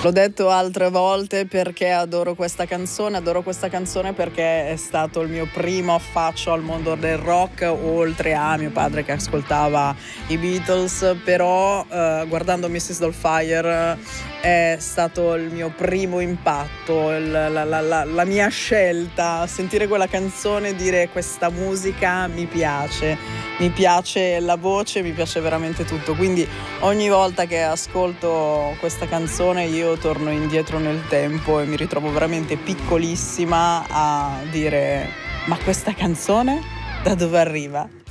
L'ho detto altre volte perché adoro questa canzone perché è stato il mio primo affaccio al mondo del rock, oltre a mio padre che ascoltava i Beatles, però guardando Mrs. Dollfire è stato il mio primo impatto, la mia scelta, sentire quella canzone e dire questa musica mi piace la voce, mi piace veramente tutto, quindi ogni volta che ascolto questa canzone io torno indietro nel tempo e mi ritrovo veramente piccolissima a dire: ma questa canzone da dove arriva?